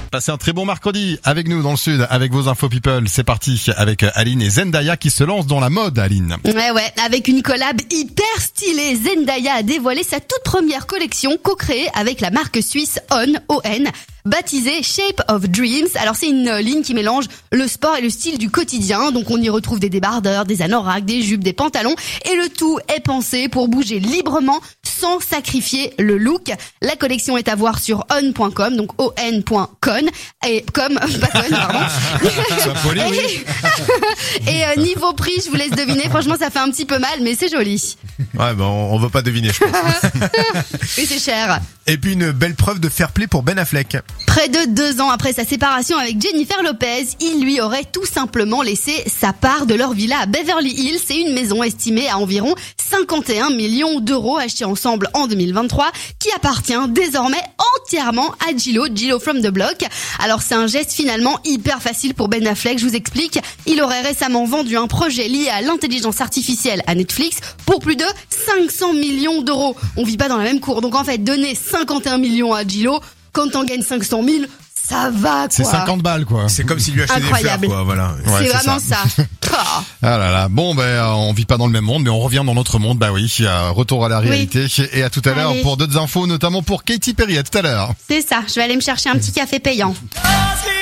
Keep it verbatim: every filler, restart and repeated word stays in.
Passez un très bon mercredi avec nous dans le sud, avec vos infos people. C'est parti avec Aline et Zendaya qui se lancent dans la mode, Aline. Ouais, ouais, avec une collab hyper stylée, Zendaya a dévoilé sa toute première collection co-créée avec la marque suisse On, O N, baptisée Shape of Dreams. Alors c'est une ligne qui mélange le sport et le style du quotidien. Donc on y retrouve des débardeurs, des anoraks, des jupes, des pantalons. Et le tout est pensé pour bouger librement sans sacrifier le look. La collection est à voir sur on point com, donc o n point com. Et comme, pas con, pardon. Poli, oui. Et, et euh, niveau prix, je vous laisse deviner. Franchement, ça fait un petit peu mal, mais c'est joli. Ouais, ben on, on veut pas deviner, je pense. Et c'est cher. Et puis une belle preuve de fair play pour Ben Affleck. Près de deux ans après sa séparation avec Jennifer Lopez, il lui aurait tout simplement laissé sa part de leur villa à Beverly Hills. C'est une maison estimée à environ cinquante et un millions d'euros achetée ensemble en deux mille vingt-trois, qui appartient désormais entièrement à Gillo, Gillo from the Block. Alors c'est un geste finalement hyper facile pour Ben Affleck, je vous explique. Il aurait récemment vendu un projet lié à l'intelligence artificielle à Netflix pour plus de cinq cents millions d'euros. On vit pas dans la même cour, donc en fait donner cinquante et un millions à Gillo, quand on gagne cinq cent mille, ça va quoi. C'est cinquante balles quoi. C'est comme s'il lui achetait Incroyable. des fleurs, quoi, voilà. C'est Ouais, c'est vraiment ça. ça. Ah là là. Bon, ben, on vit pas dans le même monde, mais on revient dans notre monde. Bah oui, retour à la réalité. Oui. Et à tout à l'heure Allez. pour d'autres infos, notamment pour Katy Perry. À tout à l'heure. C'est ça, je vais aller me chercher un petit café payant.